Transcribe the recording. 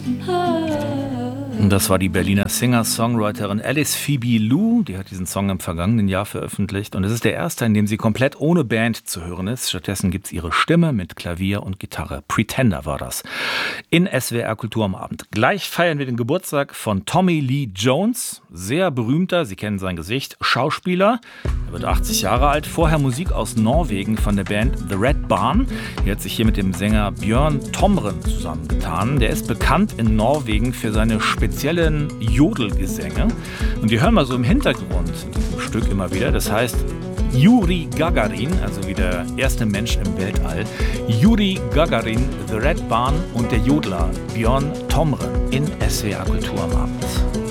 Das war die Berliner Singer-Songwriterin Alice Phoebe Lou. Die hat diesen Song im vergangenen Jahr veröffentlicht. Und es ist der erste, in dem sie komplett ohne Band zu hören ist. Stattdessen gibt es ihre Stimme mit Klavier und Gitarre. Pretender war das. In SWR Kultur am Abend. Gleich feiern wir den Geburtstag von Tommy Lee Jones. Sehr berühmter, Sie kennen sein Gesicht, Schauspieler. Er wird 80 Jahre alt. Vorher Musik aus Norwegen von der Band The Red Barn. Die hat sich hier mit dem Sänger Björn Tomren zusammengetan. Der ist bekannt in Norwegen für seine speziellen Jodelgesänge. Und die hören wir so im Hintergrund in diesem Stück immer wieder. Das heißt Juri Gagarin, also wie der erste Mensch im Weltall. Juri Gagarin, The Red Barn und der Jodler Björn Tomren in SWR Kultur am Abend.